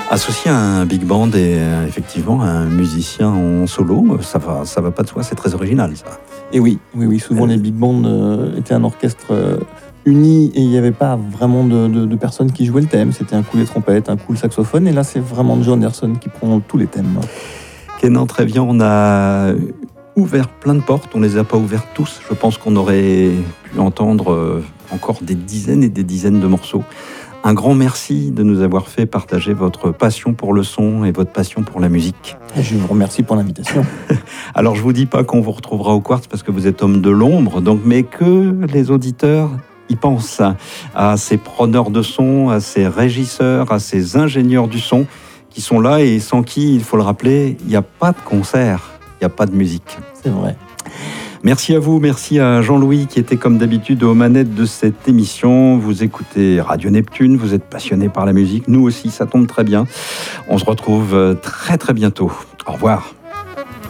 Associé à un big band et effectivement à un musicien en solo, ça va pas de soi, c'est très original ça. Et oui, souvent les big bands étaient un orchestre uni et il n'y avait pas vraiment de personnes qui jouaient le thème. C'était un coup les trompettes, un coup le saxophone, et là c'est vraiment Joe Anderson qui prend tous les thèmes. Kenan, très bien, on a ouvert plein de portes, on les a pas ouvertes tous. Je pense qu'on aurait pu entendre encore des dizaines et des dizaines de morceaux. Un grand merci de nous avoir fait partager votre passion pour le son et votre passion pour la musique. Et je vous remercie pour l'invitation. Alors je vous dis pas qu'on vous retrouvera au Quartz parce que vous êtes homme de l'ombre, donc, mais que les auditeurs y pensent à ces preneurs de son, à ces régisseurs, à ces ingénieurs du son qui sont là et sans qui, il faut le rappeler, il n'y a pas de concert, il n'y a pas de musique. C'est vrai. Merci à vous, merci à Jean-Louis qui était comme d'habitude aux manettes de cette émission. Vous écoutez Radio Neptune, vous êtes passionné par la musique, nous aussi, ça tombe très bien. On se retrouve très très bientôt. Au revoir.